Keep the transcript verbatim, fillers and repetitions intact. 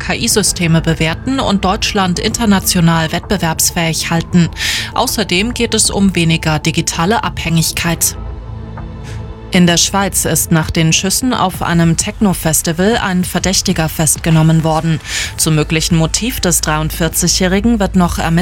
K I-Systeme bewerten und Deutschland international wettbewerbsfähig halten. Außerdem geht es um weniger digitale Abhängigkeit. In der Schweiz ist nach den Schüssen auf einem Techno-Festival ein Verdächtiger festgenommen worden. Zum möglichen Motiv des dreiundvierzigjährigen wird noch ermittelt.